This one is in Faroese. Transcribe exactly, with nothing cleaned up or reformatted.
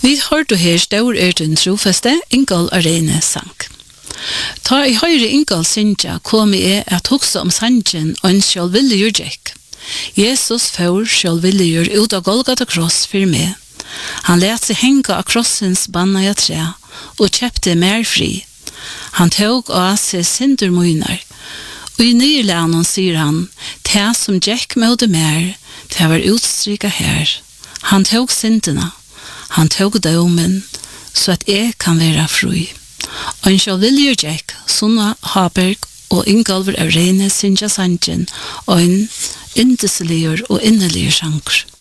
Vi hørte her stor erden trofaste Ingol Arene sang. Ta i høyre Ingol synja kom jeg at hoksa om sangen og en sjølvilligur Jack. Jesus får sjølvilligur ut av Golgata kross for meg. Han let seg henga av krossens banna i tre og kjøpte mer fri. Han tog av seg syndermøyner. Og i nyrlænen sier han, «Det som Jack møte mer, det var utstryka her. Han tog syndena. Han tog domen, så at jeg kan være fri. Og en sjølvilligur Jack, Sunna Haberg og Ingolver Arene synja sangen, og en indeseligur og inneligur sanger.